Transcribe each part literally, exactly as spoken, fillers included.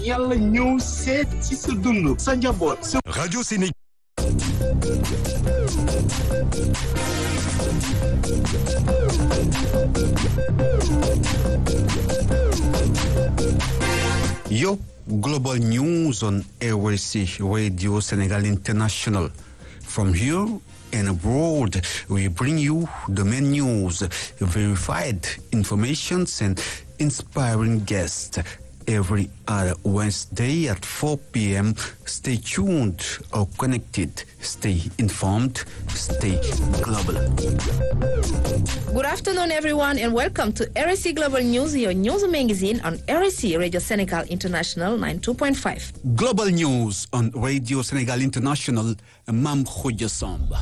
yàlla ñëw seet ci sa dund sa njaboot. Radio Sénégal. Yo, Global News on A R C Radio Senegal International. From here and abroad, we bring you the main news, verified informations, and inspiring guests every other Wednesday at four p.m. Stay tuned or connected. Stay informed. Stay global. Good afternoon, everyone, and welcome to R S C Global News, your news magazine on R S C Radio Senegal International ninety-two point five. Global News on Radio Senegal International, Mam Khoudia Samba.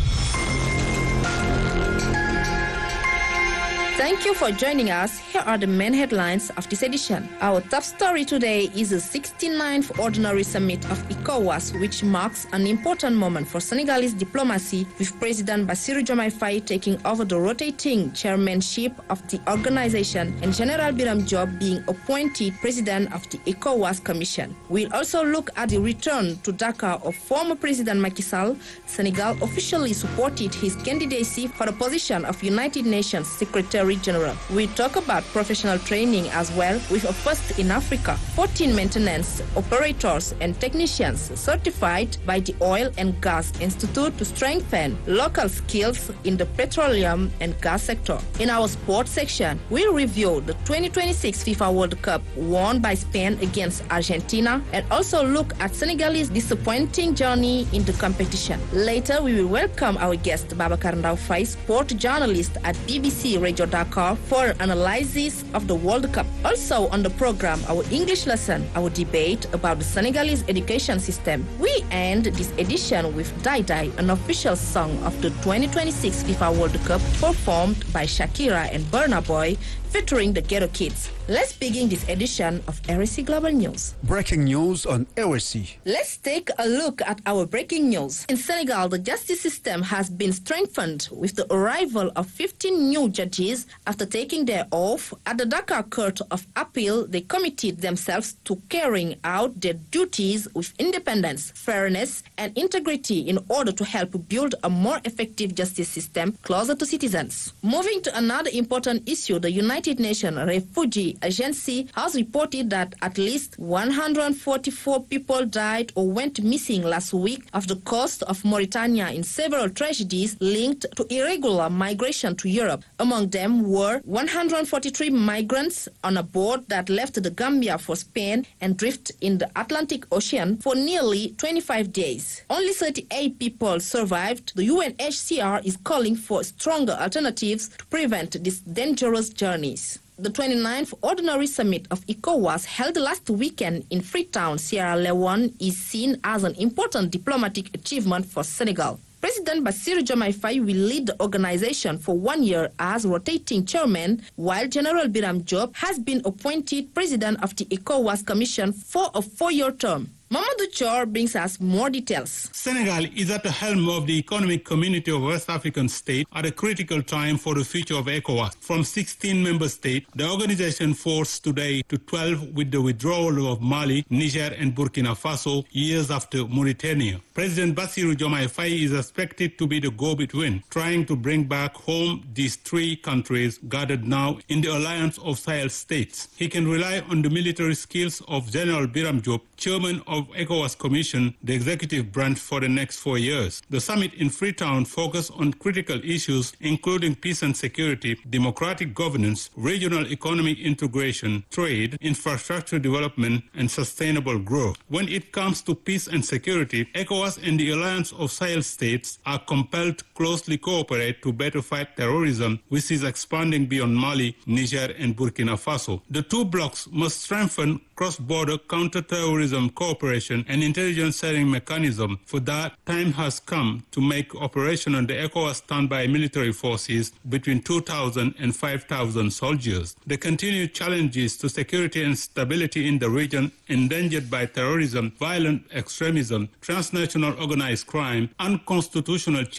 Thank you for joining us. Here are the main headlines of this edition. Our top story today is the sixty-ninth Ordinary Summit of ECOWAS, which marks an important moment for Senegalese diplomacy, with President Bassirou Diomaye Faye taking over the rotating chairmanship of the organization and General Biram Diop being appointed President of the ECOWAS Commission. We'll also look at the return to Dakar of former President Macky Sall. Senegal officially supported his candidacy for the position of United Nations Secretary General. We talk about professional training as well, with a first in Africa. fourteen maintenance operators and technicians certified by the Oil and Gas Institute to strengthen local skills in the petroleum and gas sector. In our sports section, we review the twenty twenty-six FIFA World Cup won by Spain against Argentina, and also look at Senegalese disappointing journey in the competition. Later, we will welcome our guest Babacar Ndao Faye, sport journalist at B B C Radio Dakar, for analysis of the World Cup. Also on the program, our English lesson, our debate about the Senegalese education system. We end this edition with Dai Dai, an official song of the twenty twenty-six FIFA World Cup performed by Shakira and Burna Boy, featuring the Ghetto Kids. Let's begin this edition of R S C Global News. Breaking news on R S C. Let's take a look at our breaking news. In Senegal, the justice system has been strengthened with the arrival of fifteen new judges after taking their oath. At the Dakar Court of Appeal, they committed themselves to carrying out their duties with independence, fairness, and integrity in order to help build a more effective justice system closer to citizens. Moving to another important issue, the United Nations Refugee Agency has reported that at least one hundred forty-four people died or went missing last week off the coast of Mauritania in several tragedies linked to irregular migration to Europe. Among them were one hundred forty-three migrants on a boat that left the Gambia for Spain and drifted in the Atlantic Ocean for nearly twenty-five days. Only thirty-eight people survived. The U N H C R is calling for stronger alternatives to prevent these dangerous journeys. The twenty-ninth Ordinary Summit of ECOWAS, held last weekend in Freetown, Sierra Leone, is seen as an important diplomatic achievement for Senegal. President Bassirou Diomaye Faye will lead the organization for one year as rotating chairman, while General Biram Diop has been appointed President of the ECOWAS Commission for a four-year term. Mamadou Chor brings us more details. Senegal is at the helm of the Economic Community of West African States at a critical time for the future of ECOWAS. From sixteen member states, the organization forced today to twelve with the withdrawal of Mali, Niger and Burkina Faso years after Mauritania. President Bassirou Diomaye Faye is expected to be the go-between, trying to bring back home these three countries gathered now in the alliance of Sahel states. He can rely on the military skills of General Biram Diop, chairman of ECOWAS Commission, the executive branch for the next four years. The summit in Freetown focused on critical issues including peace and security, democratic governance, regional economic integration, trade, infrastructure development, and sustainable growth. When it comes to peace and security, ECOWAS and the alliance of Sahel states are compelled to closely cooperate to better fight terrorism, which is expanding beyond Mali, Niger, and Burkina Faso. The two blocs must strengthen cross-border counter-terrorism cooperation and intelligence sharing mechanism. For that, time has come to make operational the ECOWAS standby military forces between two thousand and five thousand soldiers. The continued challenges to security and stability in the region, endangered by terrorism, violent extremism, transnational organized crime, unconstitutional changes of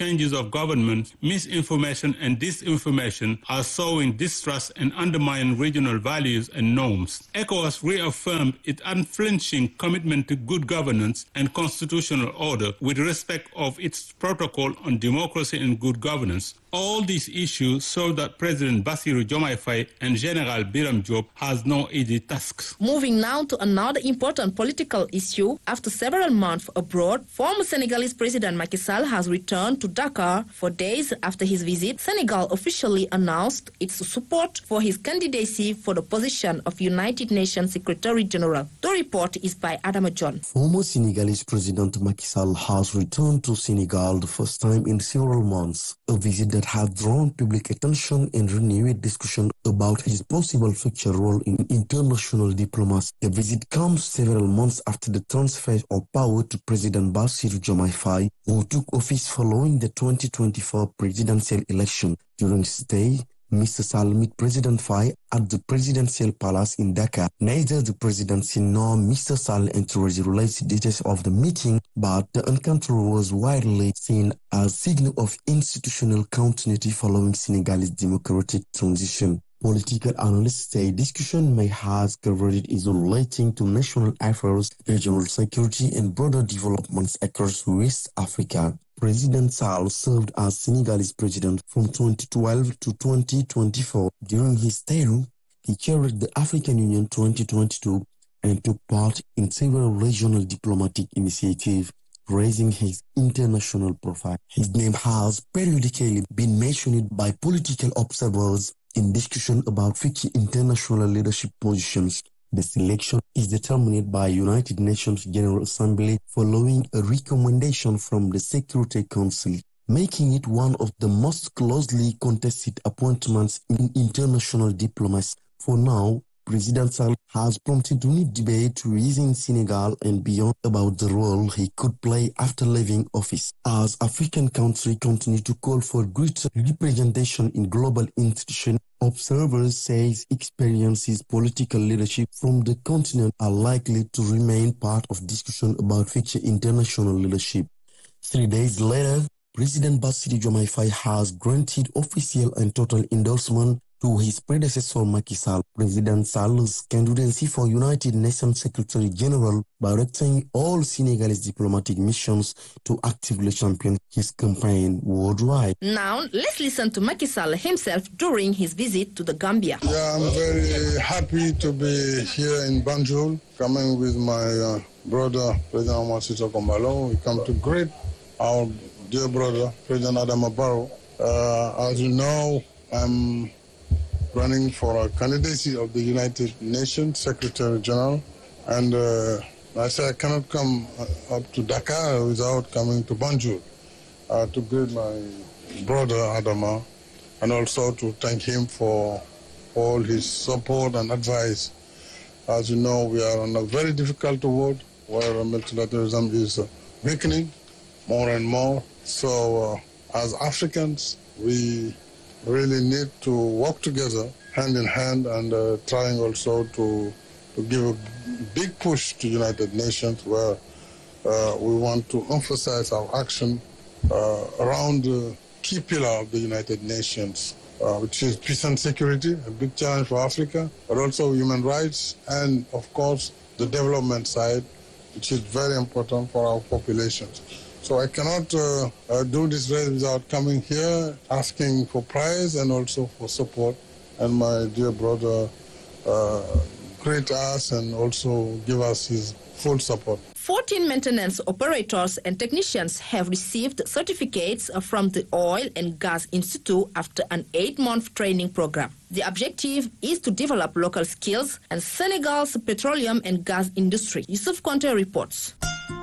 of government, misinformation and disinformation are sowing distrust and undermining regional values and norms. ECOWAS reaffirmed its unflinching commitment to good governance and constitutional order with respect of its protocol on democracy and good governance. All these issues show that President Bassirou Diomaye Faye and General Biram Diop has no easy tasks. Moving now to another important political issue. After several months abroad, former Senegalese President Macky Sall has returned to Dakar for days after his visit. Senegal officially announced its support for his candidacy for the position of United Nations Secretary General. The report is by Adama John. Former Senegalese President Macky Sall has returned to Senegal the first time in several months, a visit that has drawn public attention and renewed discussion about his possible future role in international diplomacy. The visit comes several months after the transfer of power to President Bassirou Diomaye Faye, who took office following the twenty twenty-four presidential election. During his stay, Mister Sall met President Faye at the Presidential Palace in Dakar. Neither the presidency nor Mister Sall encouraged related details of the meeting, but the encounter was widely seen as a signal of institutional continuity following Senegalese democratic transition. Political analysts say discussion may have covered is relating to national affairs, regional security, and broader developments across West Africa. President Sall served as Senegalese president from twenty twelve to twenty twenty-four. During his term, he chaired the African Union twenty twenty-two and took part in several regional diplomatic initiatives, raising his international profile. His name has periodically been mentioned by political observers in discussion about future international leadership positions. The selection is determined by United Nations General Assembly following a recommendation from the Security Council, making it one of the most closely contested appointments in international diplomacy. For now, President Sall has prompted renewed debate within Senegal and beyond about the role he could play after leaving office. As African countries continue to call for greater representation in global institutions, observers say his experiences, political leadership from the continent are likely to remain part of discussion about future international leadership. Three days later, President Bassirou Diomaye Faye has granted official and total endorsement to his predecessor Macky Sall. President Sall's candidacy for United Nations Secretary General, directing all Senegalese diplomatic missions to actively champion his campaign worldwide. Now, let's listen to Macky Sall himself during his visit to the Gambia. Yeah, I'm very happy to be here in Banjul, coming with my uh, brother, President Omar Sissoco Embalo. We come to greet our dear brother, President Adama Barrow. Uh, as you know, I'm running for a candidacy of the United Nations Secretary General, and uh, I say I cannot come up to Dakar without coming to Banjul uh, to greet my brother Adama, and also to thank him for all his support and advice. As you know, we are on a very difficult world where multilateralism is weakening more and more. So uh, as Africans, we really need to work together hand in hand and uh, trying also to to give a big push to United Nations where uh, we want to emphasize our action uh, around the key pillar of the United Nations, uh, which is peace and security, a big challenge for Africa, but also human rights and, of course, the development side, which is very important for our populations. So I cannot uh, uh, do this race without coming here, asking for prize and also for support. And my dear brother uh, greet us and also give us his full support. fourteen maintenance operators and technicians have received certificates from the Oil and Gas Institute after an eight-month training program. The objective is to develop local skills and Senegal's petroleum and gas industry. Yusuf Conte reports.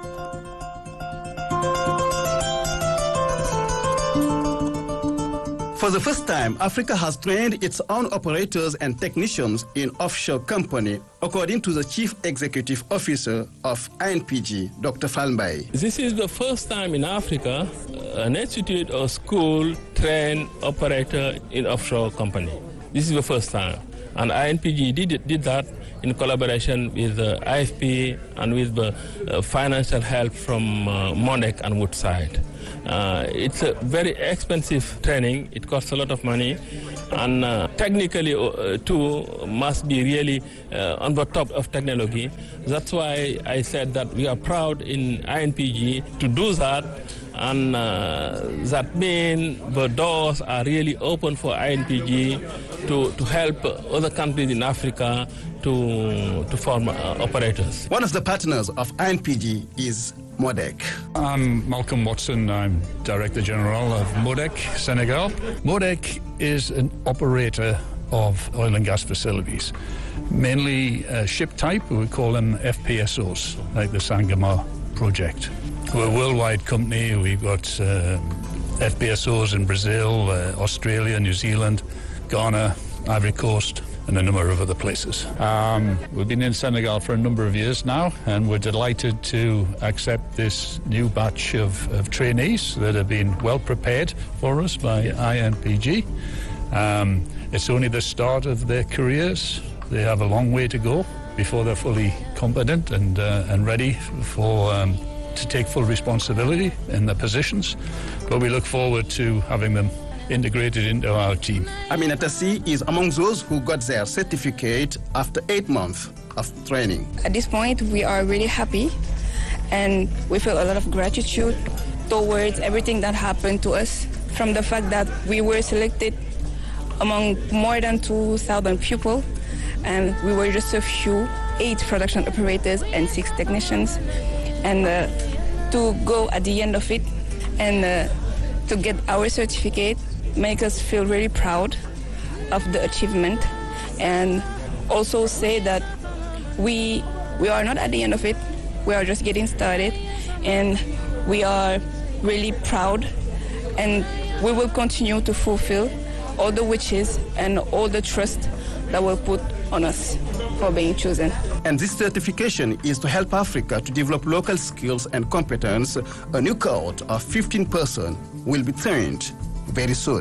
For the first time, Africa has trained its own operators and technicians in offshore company, according to the Chief Executive Officer of I N P G, Doctor Falmbai. This is the first time in Africa an institute or school train operator in offshore company. This is the first time. And I N P G did, did that in collaboration with uh, I F P and with uh, uh, financial help from uh, MONEC and Woodside. Uh, it's a very expensive training. It costs a lot of money, and uh, technically uh, too must be really uh, on the top of technology. That's why I said that we are proud in I N P G to do that, and uh, that means the doors are really open for I N P G to, to help other countries in Africa to, to form uh, operators. One of the partners of I N P G is MODEC. I'm Malcolm Watson. I'm Director General of MODEC Senegal. MODEC is an operator of oil and gas facilities, mainly uh, ship type. We call them F P S Os, like the Sangomar project. We're a worldwide company. We've got uh, F P S Os in Brazil, uh, Australia, New Zealand, Ghana, Ivory Coast, and a number of other places. Um, we've been in Senegal for a number of years now, and we're delighted to accept this new batch of, of trainees that have been well prepared for us by I N P G. Um, it's only the start of their careers. They have a long way to go before they're fully competent and, uh, and ready for um, to take full responsibility in their positions. But we look forward to having them integrated into our team. Aminata C is among those who got their certificate after eight months of training. At this point, we are really happy, and we feel a lot of gratitude towards everything that happened to us, from the fact that we were selected among more than two thousand people, and we were just a few, eight production operators and six technicians, and uh, to go at the end of it and uh, to get our certificate make us feel really proud of the achievement, and also say that we we are not at the end of it. We are just getting started, and we are really proud, and we will continue to fulfill all the wishes and all the trust that were put on us for being chosen. And this certification is to help Africa to develop local skills and competence. A new cohort of fifteen persons will be trained very soon.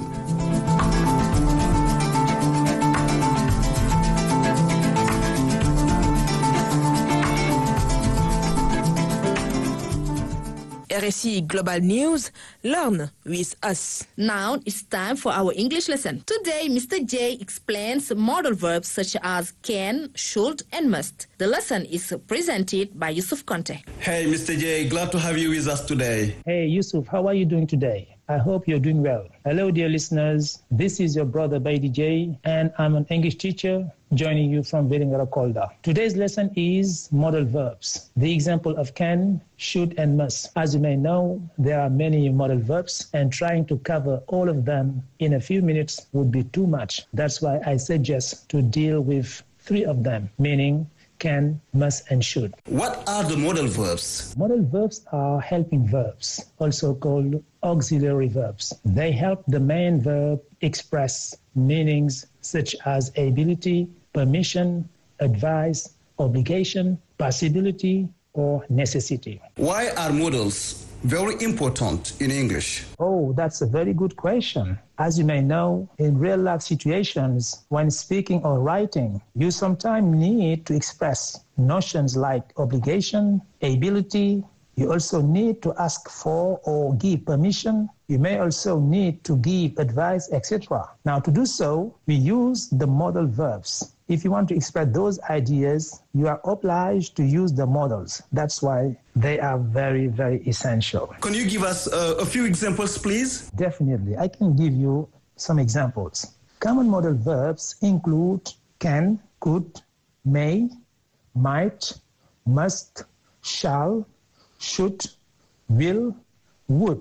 R S C Global News, learn with us. Now it's time for our English lesson. Today, Mister J explains modal verbs such as can, should, and must. The lesson is presented by Yusuf Conte. Hey, Mister J, glad to have you with us today. Hey, Yusuf, how are you doing today? I hope you're doing well. Hello, dear listeners. This is your brother Baidi J, and I'm an English teacher joining you from Vellingara Kolda. Today's lesson is modal verbs, the example of can, should, and must. As you may know, there are many modal verbs, and trying to cover all of them in a few minutes would be too much. That's why I suggest to deal with three of them, meaning can, must, and should. What are the modal verbs? Modal verbs are helping verbs, also called auxiliary verbs. They help the main verb express meanings such as ability, permission, advice, obligation, possibility, or necessity. Why are modals very important in English? Oh, that's a very good question. As you may know, in real-life situations, when speaking or writing, you sometimes need to express notions like obligation, ability. You also need to ask for or give permission. You may also need to give advice, et cetera. Now, to do so, we use the modal verbs. If you want to express those ideas, you are obliged to use the modals. That's why they are very, very essential. Can you give us uh, a few examples, please? Definitely. I can give you some examples. Common modal verbs include can, could, may, might, must, shall, should, will, would.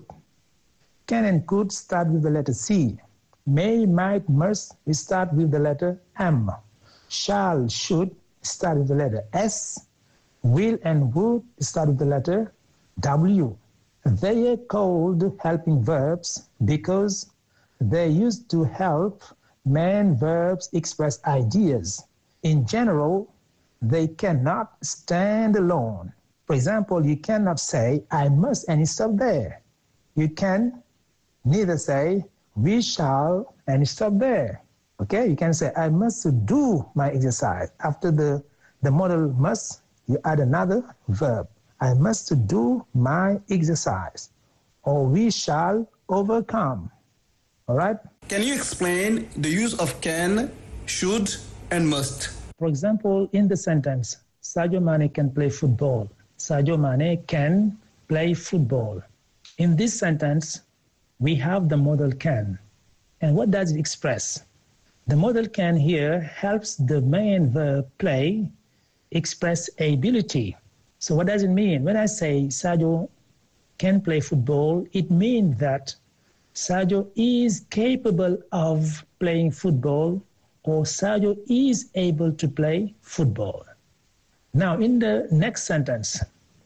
Can and could start with the letter C. May, might, must start with the letter M. Shall, should start with the letter S. Will and would start with the letter W. They are called helping verbs because they used to help main verbs express ideas. In general, they cannot stand alone. For example, you cannot say, I must, and stop there. You can neither say, we shall, and stop there. Okay, you can say, I must do my exercise. After the, the modal must, you add another verb. I must do my exercise, or we shall overcome. All right? Can you explain the use of can, should, and must? For example, in the sentence, Sadio Mane can play football. Sadio Mane can play football. In this sentence, we have the modal can. And what does it express? The modal can here helps the main verb play express ability. So what does it mean? When I say Sadio can play football, it means that Sadio is capable of playing football, or Sadio is able to play football. Now, in the next sentence,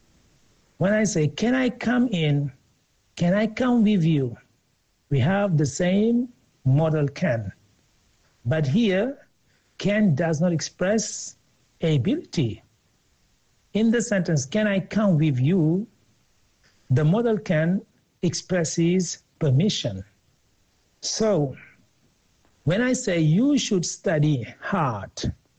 when I say, can I come in? Can I come with you? We have the same modal can. But here, can does not express ability. In the sentence, can I come with you? The modal can expresses permission. So, when I say you should study hard,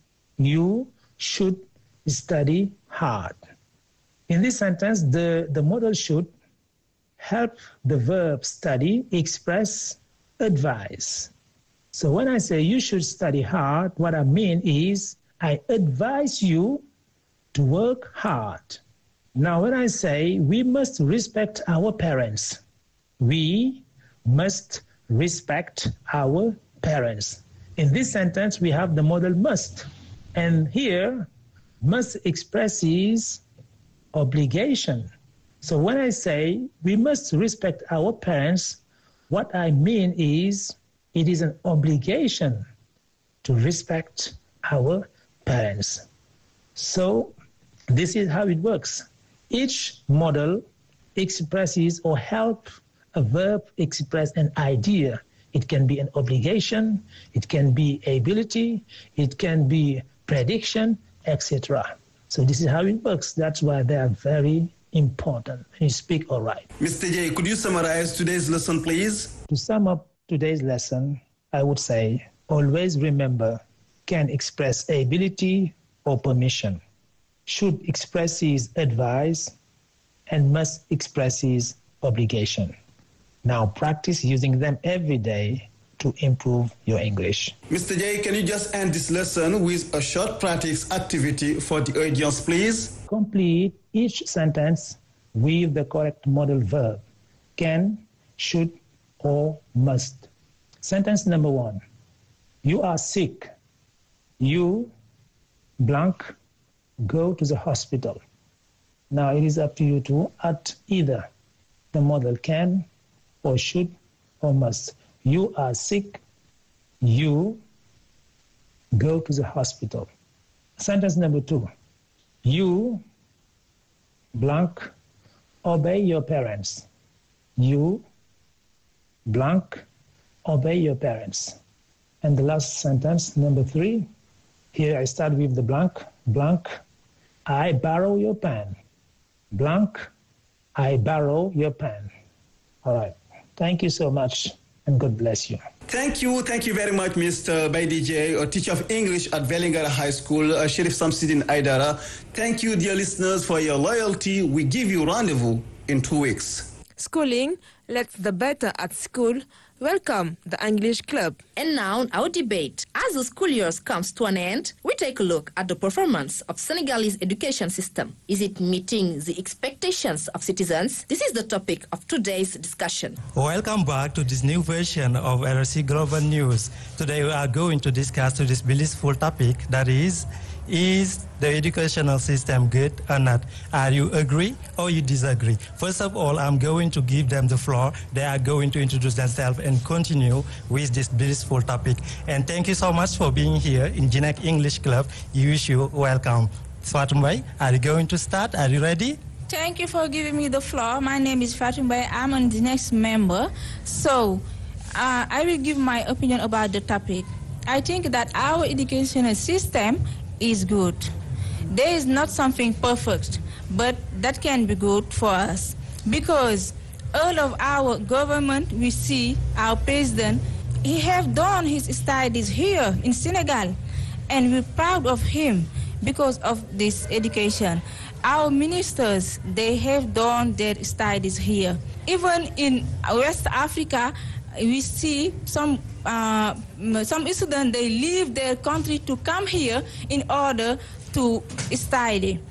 you should study hard. In this sentence, the, the modal should help the verb study express advice. So when I say you should study hard, what I mean is I advise you to work hard. Now when I say we must respect our parents, we must respect our parents. In this sentence, we have the modal must. And here, must expresses obligation. So when I say we must respect our parents, what I mean is it is an obligation to respect our parents. So this is how it works. Each modal expresses or helps a verb express an idea. It can be an obligation, it can be ability, it can be prediction, et cetera. So this is how it works. That's why they are very important. You speak all right. Mister J, could you summarize today's lesson, please? To sum up today's lesson, I would say, always remember, can express ability or permission, should express his advice, and must express his obligation. Now practice using them every day to improve your English. Mister J, can you just end this lesson with a short practice activity for the audience, please? Complete each sentence with the correct modal verb, can, should, or must. Sentence number one, you are sick. You, blank, go to the hospital. Now it is up to you to add either the modal can, or should, or must. You are sick. You go to the hospital. Sentence number two. You, blank, obey your parents. You, blank, obey your parents. And the last sentence, number three. Here I start with the blank. Blank, I borrow your pen. Blank, I borrow your pen. All right. Thank you so much, and God bless you. Thank you. Thank you very much, Mister Baidi J, a teacher of English at Vellingara High School, uh, Sheriff Samsidin Aidara. Thank you, dear listeners, for your loyalty. We give you rendezvous in two weeks. Schooling, let's the better at school. Welcome, the English Club. And now, our debate. As the school year comes to an end, we take a look at the performance of Senegalese education system. Is it meeting the expectations of citizens? This is the topic of today's discussion. Welcome back to this new version of R S C Global News. Today we are going to discuss this blissful topic, that is, is the educational system good or not? Are you agree or you disagree? First of all, I'm going to give them the floor. They are going to introduce themselves and continue with this blissful topic. And thank you so much for being here in G N E C English Club. You wish you welcome. Fatumbai, are you going to start? Are you ready? Thank you for giving me the floor. My name is Fatumbai. I'm on the next member. So uh, I will give my opinion about the topic. I think that our educational system is good. There is not something perfect, but that can be good for us, because all of our government, we see our president he have done his studies here in Senegal, and we're proud of him because of this education. Our ministers, they have done their studies here. Even in West Africa, we see some uh, some students, they leave their country to come here in order to study.